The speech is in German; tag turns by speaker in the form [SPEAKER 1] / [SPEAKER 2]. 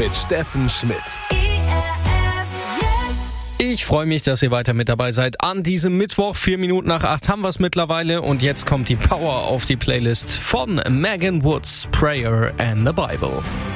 [SPEAKER 1] mit Steffen Schmidt.
[SPEAKER 2] Ich freue mich, dass ihr weiter mit dabei seid. An diesem Mittwoch, 8:04 haben wir es mittlerweile. Und jetzt kommt die Power auf die Playlist von Megan Woods, Prayer and the Bible.